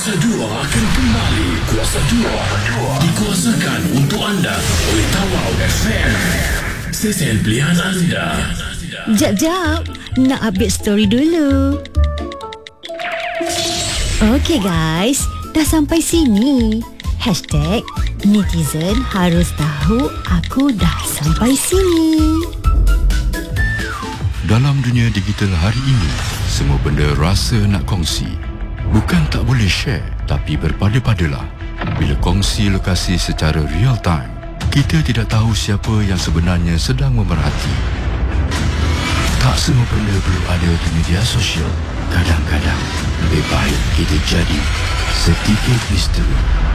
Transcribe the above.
Kuasa 2 akan kembali. Kuasa 2 dikuasakan untuk anda oleh Tawau FM, stesen pilihan anda. Jap, nak update story dulu. Okey guys, dah sampai sini. #netizen harus tahu aku dah sampai sini. Dalam dunia digital hari ini, semua benda rasa nak kongsi. Bukan tak boleh share, tapi berpada-padalah. Bila kongsi lokasi secara real time, kita tidak tahu siapa yang sebenarnya sedang memerhati. Tak semua benda perlu ada di media sosial. Kadang-kadang lebih baik kita jadi sedikit misteri.